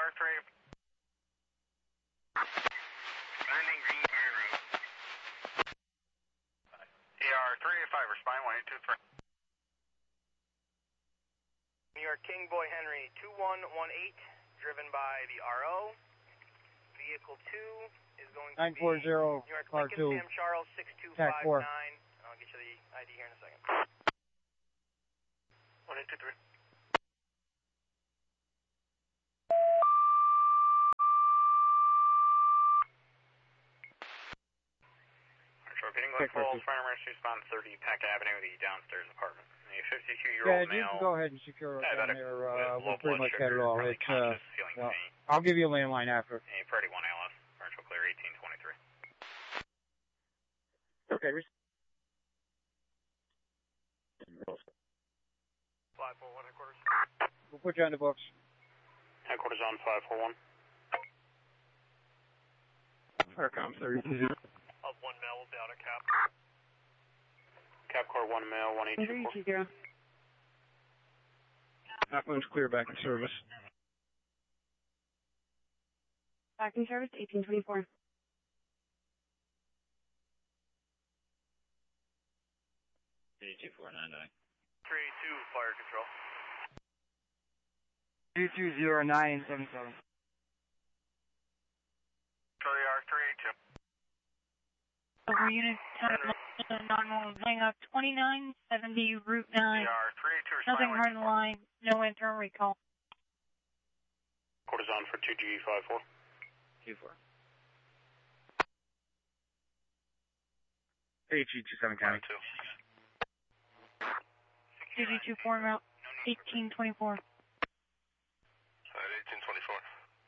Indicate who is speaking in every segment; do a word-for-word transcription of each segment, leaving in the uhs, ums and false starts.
Speaker 1: R three. Landing Green Iron Road. E R three eighty-five, respond one eight two three.
Speaker 2: New York King Boy Henry two one one eight, driven by the R O. Vehicle two is going to
Speaker 3: nine four zero,
Speaker 2: be New York
Speaker 3: car
Speaker 2: Lincoln
Speaker 3: two,
Speaker 2: Sam Charles six two
Speaker 3: tac
Speaker 2: five
Speaker 3: four.
Speaker 2: nine. I'll get you the I D here in a second.
Speaker 1: one eight two three. Repeating Glen Falls, fire emergency response thirty Peck Avenue, the downstairs apartment. A fifty-two-year-old
Speaker 3: Yeah, you
Speaker 1: male.
Speaker 3: can go ahead and secure it
Speaker 1: Yeah,
Speaker 3: down
Speaker 1: about a-
Speaker 3: there.
Speaker 1: with
Speaker 3: Uh,
Speaker 1: low
Speaker 3: we'll pretty
Speaker 1: blood
Speaker 3: much get
Speaker 1: sugar,
Speaker 3: it all.
Speaker 1: probably
Speaker 3: It's, uh,
Speaker 1: conscious, feeling
Speaker 3: well,
Speaker 1: faint.
Speaker 3: I'll give you a landline after.
Speaker 1: A priority one A L S, commercial clear eighteen twenty-three.
Speaker 3: Okay.
Speaker 2: five four one headquarters.
Speaker 3: We'll put you on the books.
Speaker 1: Headquarters on five four one.
Speaker 3: Firecom thirty-two.
Speaker 2: Up one mil, down a cap.
Speaker 1: Capcore one male, one eight two four.
Speaker 3: zero. That one's clear back in service.
Speaker 4: Back in service, eighteen twenty-four.
Speaker 1: three two four nine nine.
Speaker 2: three two, fire control.
Speaker 3: two two zero nine seven seven.
Speaker 1: Charlie R three eight two.
Speaker 4: Over unit ten, nine hang up twenty-nine seventy Route nine.
Speaker 1: E R three eight two,
Speaker 4: Nothing hard in the line, no internal recall.
Speaker 1: Quarters on for two G five four.
Speaker 3: two four. H E two seven County.
Speaker 1: two.
Speaker 4: two G two four route, eighteen twenty-four.
Speaker 1: Alright, eighteen twenty-four.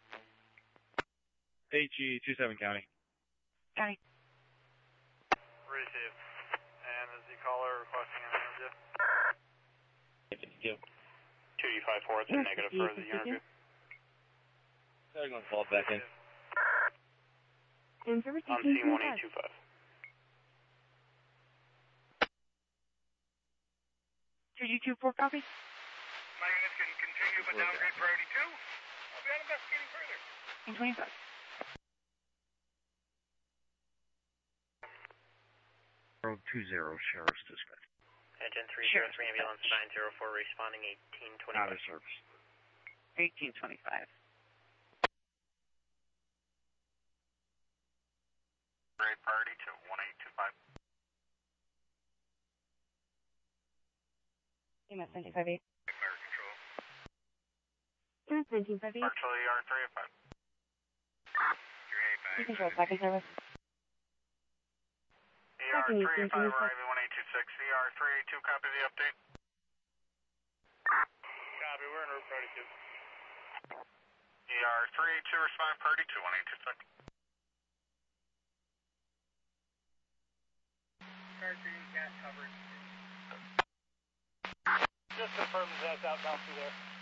Speaker 3: H E two seven County.
Speaker 4: County.
Speaker 2: Receive. And is the caller requesting an interview?
Speaker 1: two G five four, it's a negative for the interview.
Speaker 5: They're going to fall back in.
Speaker 4: In service,
Speaker 1: On C one eight two five.
Speaker 4: two G two four copy.
Speaker 1: My units can continue but downgrade priority two. I'll be on investigating further.
Speaker 4: In twenty-five.
Speaker 3: Road two zero, Sheriff's Dispatch.
Speaker 2: Engine three zero three, ambulance nine zero four, responding eighteen twenty-five.
Speaker 3: Out of service.
Speaker 4: eighteen twenty-five.
Speaker 1: Grade priority two, one eight two five.
Speaker 4: E M S nineteen five eight.
Speaker 1: Fire control.
Speaker 4: E M S nineteen five eight.
Speaker 1: Partial E R three eight five. three eight five.
Speaker 4: You control back in service.
Speaker 1: E R three eight five, arriving one eight two six. E R three eight two, copy the update. Copy, we're in route priority two. E R three eight two, respond priority two, one eight two six.
Speaker 2: Car three, gas coverage. Just confirm that's outbound through there.